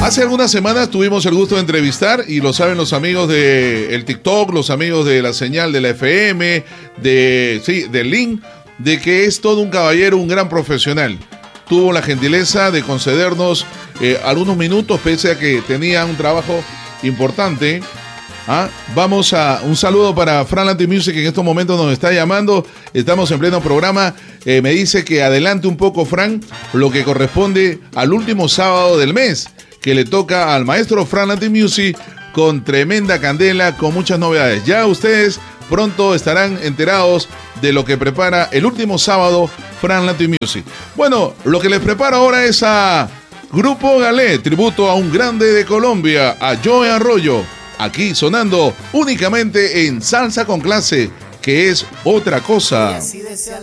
Hace algunas semanas tuvimos el gusto de entrevistar, y lo saben los amigos del TikTok, los amigos de la señal de la FM, del Link, de que es todo un caballero, un gran profesional. Tuvo la gentileza de concedernos algunos minutos, pese a que tenía un trabajo importante. Vamos a un saludo para Fran Latin Music, que en estos momentos nos está llamando. Estamos en pleno programa. Me dice que adelante un poco, Fran, lo que corresponde al último sábado del mes, que le toca al maestro Fran Latin Music, con tremenda candela, con muchas novedades. Ya ustedes pronto estarán enterados de lo que prepara el último sábado Fran Latin Music. Bueno, lo que les prepara ahora es a Grupo Galé, tributo a un grande de Colombia, a Joe Arroyo. Aquí sonando únicamente en Salsa con Clase, que es otra cosa.